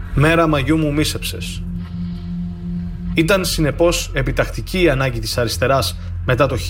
Μέρα Μαγιού μου μίσεψες. Ήταν συνεπώς επιτακτική η ανάγκη της αριστεράς μετά το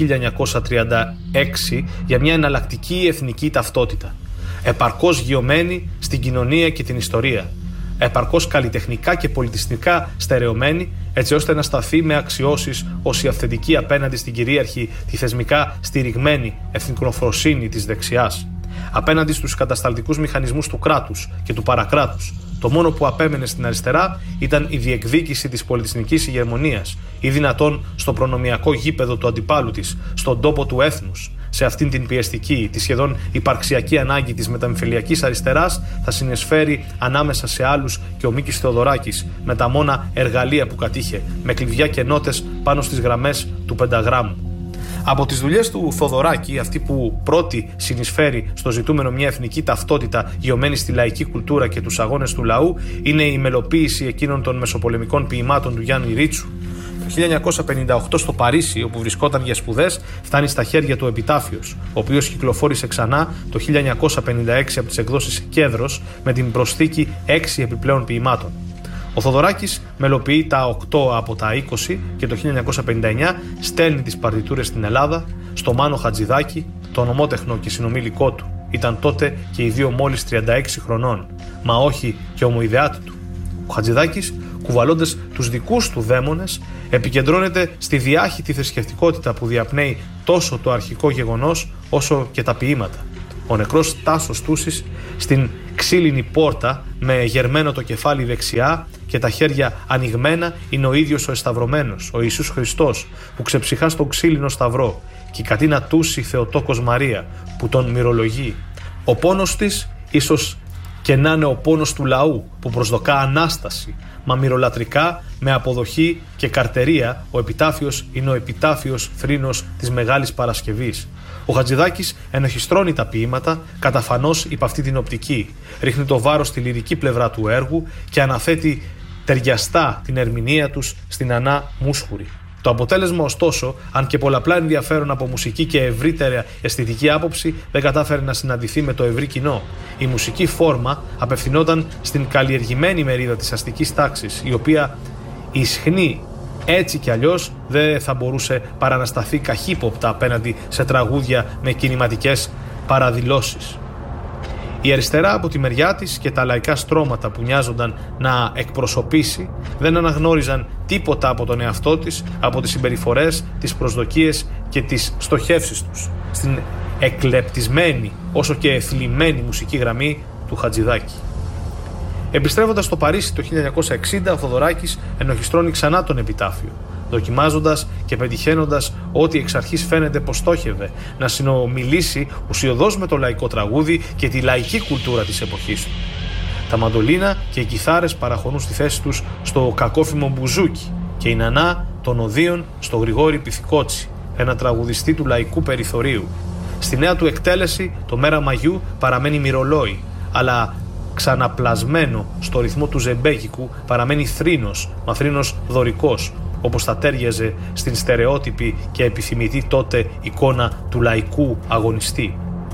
1936 για μια εναλλακτική εθνική ταυτότητα, επαρκώς γειωμένη στην κοινωνία και την ιστορία, επαρκώς καλλιτεχνικά και πολιτιστικά στερεωμένη, έτσι ώστε να σταθεί με αξιώσεις ως η αυθεντική απέναντι στην κυρίαρχη, τη θεσμικά στηριγμένη εθνικοφροσύνη της δεξιάς, απέναντι στους κατασταλτικούς μηχανισμούς του κράτους και του παρακράτους. Το μόνο που απέμενε στην αριστερά ήταν η διεκδίκηση της πολιτισμικής ηγεμονίας ή δυνατόν στο προνομιακό γήπεδο του αντιπάλου της, στον τόπο του έθνους. Σε αυτήν την πιεστική, τη σχεδόν υπαρξιακή ανάγκη της μεταμφιλιακής αριστεράς θα συνεισφέρει ανάμεσα σε άλλους και ο Μίκης Θεοδωράκης με τα μόνα εργαλεία που κατήχε, με κλειδιά και νότες πάνω στις γραμμές του πενταγράμμου. Από τις δουλειές του Θοδωράκη, αυτή που πρώτη συνεισφέρει στο ζητούμενο μια εθνική ταυτότητα γεωμένη στη λαϊκή κουλτούρα και τους αγώνες του λαού, είναι η μελοποίηση εκείνων των μεσοπολεμικών ποιημάτων του Γιάννη Ρίτσου. Το 1958 στο Παρίσι, όπου βρισκόταν για σπουδές, φτάνει στα χέρια του Επιτάφιος, ο οποίος κυκλοφόρησε ξανά το 1956 από τις εκδόσεις Κέδρος με την προσθήκη 6 επιπλέον ποιημάτων. Ο Θοδωράκης μελοποιεί τα 8 από τα 20 και το 1959 στέλνει τις παρτιτούρες στην Ελλάδα, στο Μάνο Χατζηδάκη, τον ομότεχνο και συνομήλικό του. Ήταν τότε και οι δύο μόλις 36 χρονών, μα όχι και ομοειδεάτη του. Ο Χατζηδάκης, κουβαλώντας τους δικούς του δαίμονες, επικεντρώνεται στη διάχυτη θρησκευτικότητα που διαπνέει τόσο το αρχικό γεγονός όσο και τα ποίηματα. Ο νεκρός Τάσος Τούσης στην ξύλινη πόρτα με γερμένο το κεφάλι δεξιά και τα χέρια ανοιγμένα είναι ο ίδιος ο εσταυρωμένος, ο Ιησούς Χριστός, που ξεψυχά στον ξύλινο σταυρό, και η Κατίνα Τούση Θεοτόκος Μαρία που τον μυρολογεί. Ο πόνος της ίσως και να είναι ο πόνος του λαού που προσδοκά Ανάσταση, μα μυρολατρικά με αποδοχή και καρτερία ο Επιτάφιος είναι ο επιτάφιος θρήνος της Μεγάλης Παρασκευής. Ο Χατζηδάκης ενοχιστρώνει τα ποίηματα καταφανώς υπ' αυτή την οπτική, ρίχνει το βάρος στη λυρική πλευρά του έργου και αναθέτει ταιριαστά την ερμηνεία τους στην Ανά Μούσχουρη. Το αποτέλεσμα, ωστόσο, αν και πολλαπλά ενδιαφέρον από μουσική και ευρύτερα αισθητική άποψη, δεν κατάφερε να συναντηθεί με το ευρύ κοινό. Η μουσική φόρμα απευθυνόταν στην καλλιεργημένη μερίδα της αστικής τάξης, η οποία ισχνή έτσι κι αλλιώς δεν θα μπορούσε παρά να σταθεί καχύποπτα απέναντι σε τραγούδια με κινηματικές παραδηλώσεις. Η αριστερά από τη μεριά της και τα λαϊκά στρώματα που νοιάζονταν να εκπροσωπήσει δεν αναγνώριζαν τίποτα από τον εαυτό της, από τις συμπεριφορές, τις προσδοκίες και τις στοχεύσεις τους στην εκλεπτισμένη όσο και εθλιμμένη μουσική γραμμή του Χατζηδάκη. Επιστρέφοντας στο Παρίσι το 1960, ο Θοδωράκης ενοχιστρώνει ξανά τον Επιτάφιο, δοκιμάζοντας και πετυχαίνοντας ό,τι εξ αρχής φαίνεται πως στόχευε να συνομιλήσει ουσιωδώς με το λαϊκό τραγούδι και τη λαϊκή κουλτούρα της εποχής του. Τα μαντολίνα και οι κιθάρες παραχωρούν στη θέση τους στο κακόφημο μπουζούκι και η Νανά των Οδείων στο Γρηγόρη Πυθικότσι, ένα τραγουδιστή του λαϊκού περιθωρίου. Στη νέα του εκτέλεση το Μέρα Μαγιού παραμένει μυρολόι, αλλά ξαναπλασμένο στο ρυθμό του ζεμπέκικου παραμένει θρήνος, μα θρήνος δωρικός, όπως θα τέριαζε στην στερεότυπη και επιθυμητή τότε εικόνα του λαϊκού αγωνιστή,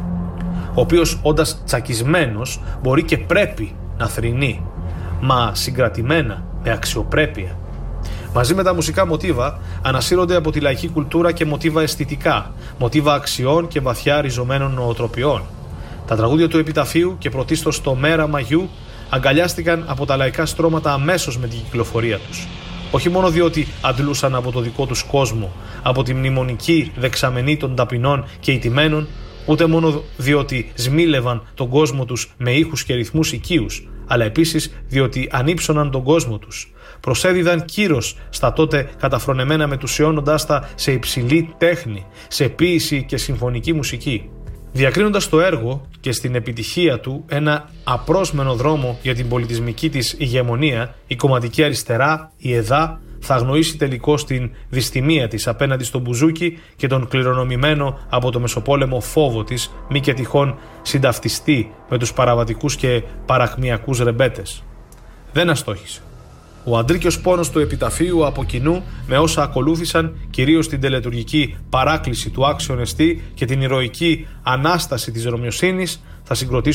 ο οποίος όντας τσακισμένος μπορεί και πρέπει να θρηνεί, μα συγκρατημένα με αξιοπρέπεια. Μαζί με τα μουσικά μοτίβα ανασύρονται από τη λαϊκή κουλτούρα και μοτίβα αισθητικά, μοτίβα αξιών και βαθιά ριζωμένων νοοτροπιών. Τα τραγούδια του Επιταφείου και πρωτίστως το Μέρα Μαγιού αγκαλιάστηκαν από τα λαϊκά στρώματα αμέσως με την κυκλοφορία τους. Όχι μόνο διότι αντλούσαν από το δικό τους κόσμο, από τη μνημονική δεξαμενή των ταπεινών και ηττημένων, ούτε μόνο διότι σμήλευαν τον κόσμο τους με ήχους και ρυθμούς οικείους, αλλά επίσης διότι ανύψωναν τον κόσμο τους. Προσέδιδαν κύρος στα τότε καταφρονεμένα μετουσιώνοντάς τα σε υψηλή τέχνη, σε ποίηση και συμφωνική μουσική. Διακρίνοντας στο έργο και στην επιτυχία του ένα απρόσμενο δρόμο για την πολιτισμική της ηγεμονία, η κομματική αριστερά, η ΕΔΑ, θα αγνοήσει τελικώς την δυστημία της απέναντι στον μπουζούκι και τον κληρονομημένο από το Μεσοπόλεμο φόβο της, μη και τυχόν συνταυτιστεί με τους παραβατικούς και παραχμιακούς ρεμπέτες. Δεν αστόχησε. Ο αντρίκιος πόνος του Επιταφείου από κοινού με όσα ακολούθησαν, κυρίως την τελετουργική παράκληση του άξιον εστί και την ηρωική ανάσταση της Ρωμιοσύνης, θα συγκροτήσουν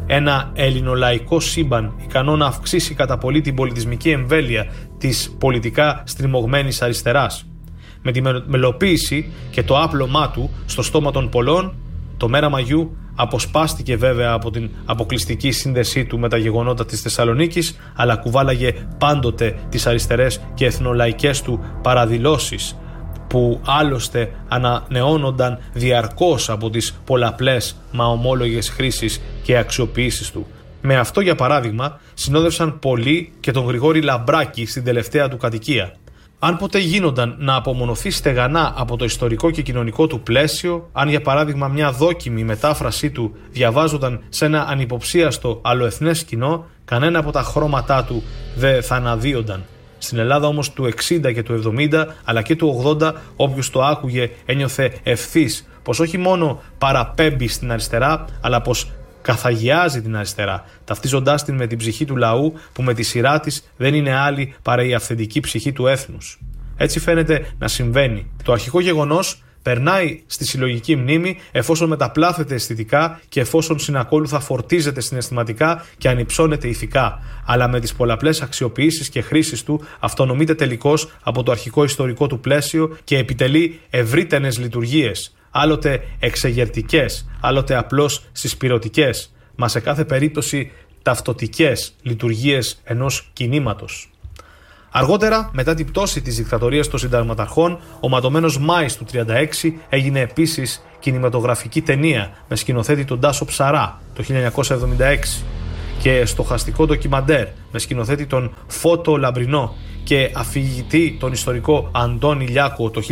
ένα ελληνολαϊκό σύμπαν ικανό να αυξήσει κατά πολύ την πολιτισμική εμβέλεια της πολιτικά στριμωγμένης αριστεράς. Με τη μελοποίηση και το άπλωμά του στο στόμα των πολλών, το Μέρα Μαγιού αποσπάστηκε βέβαια από την αποκλειστική σύνδεσή του με τα γεγονότα της Θεσσαλονίκης, αλλά κουβάλαγε πάντοτε τις αριστερές και εθνολαϊκές του παραδηλώσεις, που άλλωστε ανανεώνονταν διαρκώς από τις πολλαπλές μα ομόλογες χρήσεις και αξιοποιήσεις του. Με αυτό, για παράδειγμα, συνόδευσαν πολλοί και τον Γρηγόρη Λαμπράκη στην τελευταία του κατοικία. Αν ποτέ γίνονταν να απομονωθεί στεγανά από το ιστορικό και κοινωνικό του πλαίσιο, αν για παράδειγμα μια δόκιμη μετάφρασή του διαβάζονταν σε ένα ανυποψίαστο αλλοεθνές κοινό, κανένα από τα χρώματά του δεν θα αναδύονταν. Στην Ελλάδα όμως του 60 και του 70 αλλά και του 80, όποιος το άκουγε ένιωθε ευθύς πως όχι μόνο παραπέμπει στην αριστερά, αλλά πως καθαγιάζει την αριστερά, ταυτίζοντάς την με την ψυχή του λαού που με τη σειρά της δεν είναι άλλη παρά η αυθεντική ψυχή του έθνους. Έτσι φαίνεται να συμβαίνει. Το αρχικό γεγονός περνάει στη συλλογική μνήμη εφόσον μεταπλάθεται αισθητικά και εφόσον συνακόλουθα φορτίζεται συναισθηματικά και ανυψώνεται ηθικά, αλλά με τις πολλαπλές αξιοποιήσεις και χρήσεις του αυτονομείται τελικώς από το αρχικό ιστορικό του πλαίσιο και επιτελεί ευρύτενες λειτουργίες, άλλοτε εξεγερτικές, άλλοτε απλώς συσπυρωτικές, μα σε κάθε περίπτωση ταυτοτικές λειτουργίες ενός κινήματος. Αργότερα, μετά την πτώση της δικτατορίας των συνταγματαρχών, ο ματωμένος Μάης του 1936 έγινε επίσης κινηματογραφική ταινία με σκηνοθέτη τον Τάσο Ψαρά το 1976 και στοχαστικό ντοκιμαντέρ με σκηνοθέτη τον Φώτο Λαμπρινό και αφηγητή τον ιστορικό Αντώνη Λιάκο το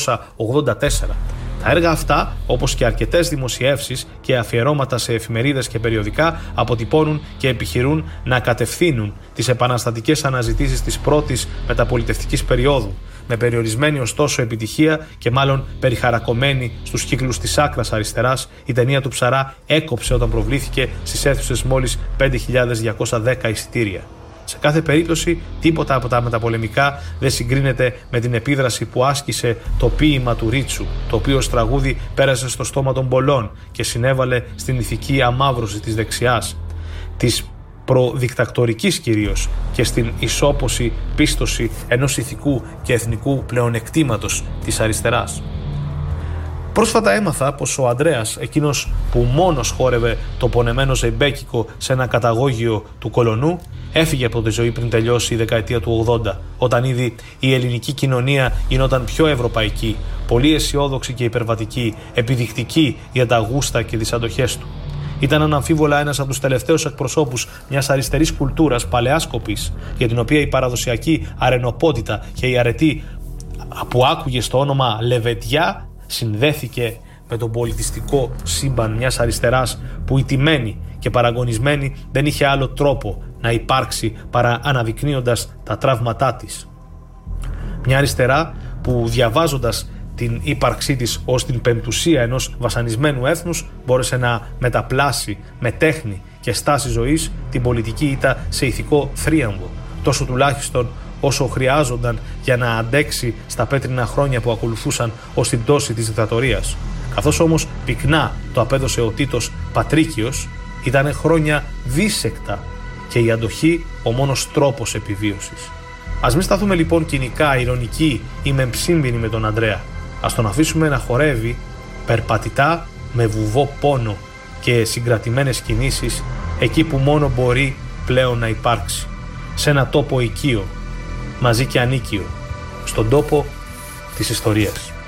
1984. Τα έργα αυτά, όπως και αρκετές δημοσιεύσεις και αφιερώματα σε εφημερίδες και περιοδικά, αποτυπώνουν και επιχειρούν να κατευθύνουν τις επαναστατικές αναζητήσεις της πρώτης μεταπολιτευτικής περίοδου, με περιορισμένη ωστόσο επιτυχία και μάλλον περιχαρακωμένη στους κύκλους της άκρας αριστεράς. Η ταινία του Ψαρά έκοψε όταν προβλήθηκε στις αίθουσες μόλις 5.210 εισιτήρια. Σε κάθε περίπτωση, τίποτα από τα μεταπολεμικά δεν συγκρίνεται με την επίδραση που άσκησε το ποίημα του Ρίτσου, το οποίο ως τραγούδι πέρασε στο στόμα των πολλών και συνέβαλε στην ηθική αμαύρωση της δεξιάς, της προδικτακτορικής κυρίως, και στην ισόποση πίστοση ενός ηθικού και εθνικού πλεονεκτήματος της αριστεράς. Πρόσφατα έμαθα πως ο Ανδρέας, εκείνος που μόνος χόρευε το πονεμένο ζεϊμπέκικο σε ένα καταγόγιο του Κολονού, έφυγε από τη ζωή πριν τελειώσει η δεκαετία του 80, όταν ήδη η ελληνική κοινωνία γινόταν πιο ευρωπαϊκή, πολύ αισιόδοξη και υπερβατική, επιδεικτική για τα γούστα και τις αντοχές του. Ήταν αναμφίβολα ένας από τους τελευταίους εκπροσώπους μιας αριστερής κουλτούρας παλαιάς κοπής, για την οποία η παραδοσιακή αρενοπότητα και η αρετή που άκουγε στο όνομα Λεβεντιά συνδέθηκε με τον πολιτιστικό σύμπαν μιας αριστεράς που ηττημένη και παραγωνισμένη δεν είχε άλλο τρόπο να υπάρξει παρά αναδεικνύοντας τα τραύματά της. Μια αριστερά που, διαβάζοντας την ύπαρξή της ως την πεμπτουσία ενός βασανισμένου έθνους, μπόρεσε να μεταπλάσει με τέχνη και στάση ζωής την πολιτική ήττα σε ηθικό θρίαμβο, τόσο τουλάχιστον όσο χρειάζονταν για να αντέξει στα πέτρινα χρόνια που ακολουθούσαν ως την πτώση της δικτατορίας. Καθώς όμως πυκνά το απέδωσε ο Τίτος Πατρίκιος, ήταν χρόνια δίσεκτα και η αντοχή ο μόνος τρόπος επιβίωσης. Ας μην σταθούμε λοιπόν κοινικά, ειρωνικοί ή μεμψύμβινοι με τον Ανδρέα. Ας τον αφήσουμε να χορεύει περπατητά με βουβό πόνο και συγκρατημένες κινήσεις εκεί που μόνο μπορεί πλέον να υπάρξει, σε ένα τόπο οικείο, μαζί και ανίκιο, στον τόπο της ιστορίας.